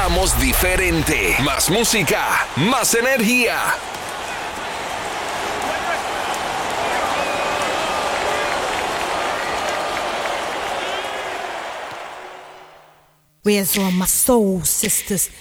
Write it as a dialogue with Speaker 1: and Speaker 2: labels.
Speaker 1: empezamos diferente. Más música, más energía.
Speaker 2: Where's all my soul sisters?